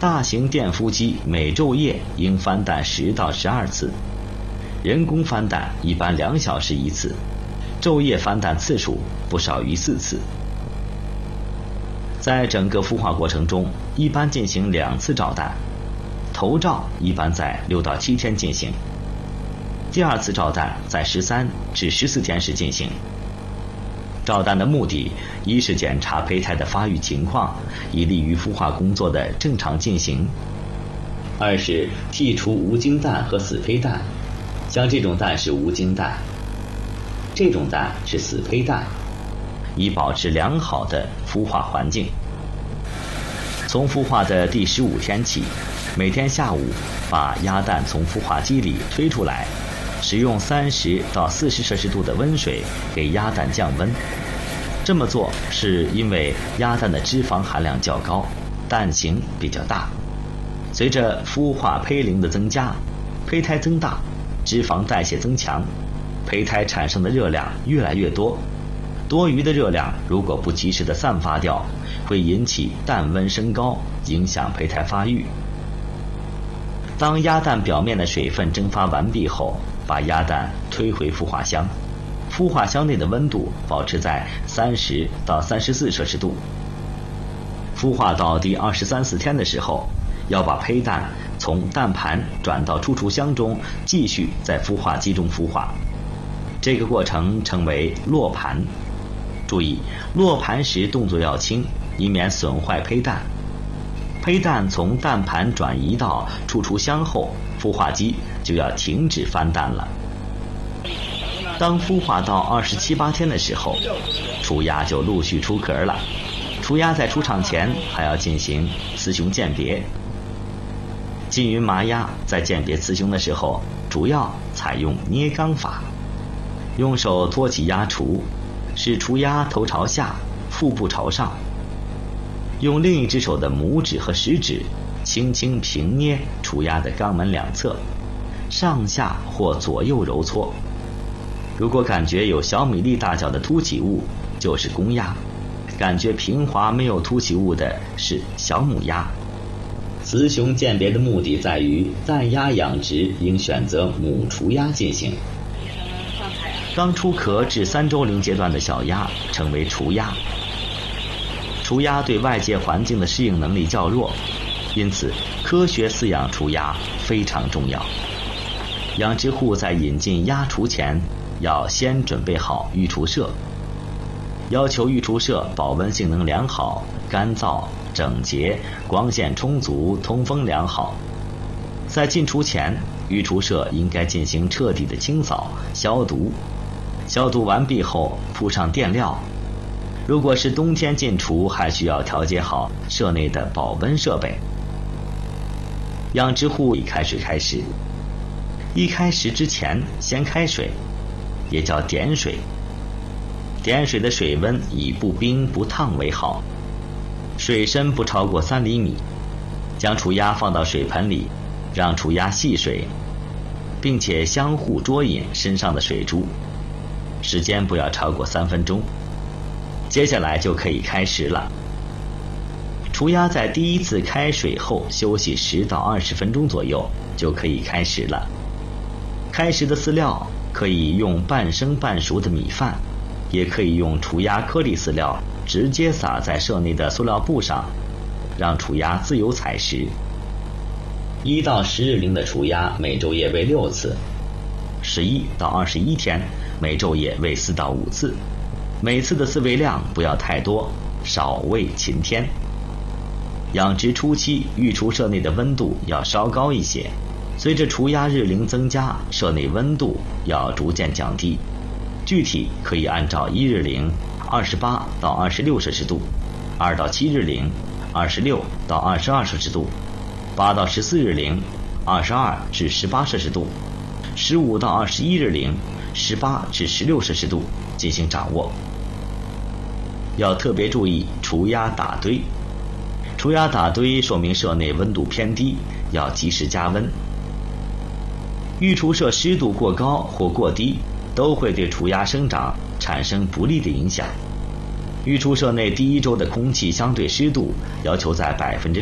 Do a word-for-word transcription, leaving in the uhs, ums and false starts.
大型电孵机每昼夜应翻蛋十到十二次，人工翻蛋一般两小时一次，昼夜翻蛋次数不少于四次。在整个孵化过程中，一般进行两次照蛋，头照一般在六到七天进行，第二次照蛋在十三至十四天时进行。照蛋的目的，一是检查胚胎的发育情况，以利于孵化工作的正常进行；二是剔除无精蛋和死胚蛋，像这种蛋是无精蛋，这种蛋是死胚蛋，以保持良好的孵化环境。从孵化的第十五天起，每天下午把鸭蛋从孵化机里推出来，使用三十到四十摄氏度的温水给鸭蛋降温。这么做是因为鸭蛋的脂肪含量较高，蛋型比较大。随着孵化胚龄的增加，胚胎增大，脂肪代谢增强，胚胎产生的热量越来越多。多余的热量如果不及时的散发掉，会引起蛋温升高，影响胚胎发育。当鸭蛋表面的水分蒸发完毕后，把鸭蛋推回孵化箱，孵化箱内的温度保持在三十到三十四摄氏度。孵化到第二十三四天的时候，要把胚蛋从蛋盘转到出雏箱中，继续在孵化机中孵化。这个过程称为落盘。注意，落盘时动作要轻，以免损坏胚蛋。胚蛋从蛋盘转移到出雏箱后，孵化机就要停止翻蛋了。当孵化到二十七八天的时候，雏鸭就陆续出壳了。雏鸭在出厂前还要进行雌雄鉴别。金云麻鸭在鉴别雌雄的时候，主要采用捏缸法，用手托起鸭雏，使雏鸭头朝下，腹部朝上，用另一只手的拇指和食指轻轻平捏雏鸭的肛门两侧，上下或左右揉搓。如果感觉有小米粒大小的凸起物，就是公鸭；感觉平滑没有凸起物的是小母鸭。雌雄鉴别的目的在于蛋鸭养殖应选择母雏鸭进行。刚出壳至三周龄阶段的小鸭称为雏鸭。雏鸭对外界环境的适应能力较弱，因此科学饲养雏鸭非常重要。养殖户在引进鸭雏前，要先准备好育雏舍，要求育雏舍保温性能良好、干燥、整洁、光线充足、通风良好。在进雏前，育雏舍应该进行彻底的清扫、消毒。消毒完毕后，铺上垫料。如果是冬天进雏，还需要调节好舍内的保温设备。养殖户以开水开始，一开始之前先开水，也叫点水。点水的水温以不冰不烫为好，水深不超过三厘米。将雏鸭放到水盆里，让雏鸭戏水，并且相互捉引身上的水珠，时间不要超过三分钟。接下来就可以开食了。雏鸭在第一次开水后休息十到二十分钟左右，就可以开食了。开食的饲料可以用半生半熟的米饭，也可以用雏鸭颗粒饲料直接撒在舍内的塑料布上，让雏鸭自由采食。一到十日龄的雏鸭每昼夜喂六次，十一到二十一天每昼夜喂四到五次，每次的饲喂量不要太多，少喂勤添。养殖初期，育雏舍内的温度要稍高一些，随着雏鸭日龄增加，舍内温度要逐渐降低。具体可以按照一日龄二十八到二十六摄氏度，二到七日龄二十六到二十二摄氏度，八到十四日龄二十二至十八摄氏度，十五到二十一日龄十八至十六摄氏度进行掌握。要特别注意雏鸭打堆。雏鸭打堆说明舍内温度偏低，要及时加温。育雏舍湿度过高或过低，都会对雏鸭生长产生不利的影响。育雏舍内第一周的空气相对湿度要求在百分之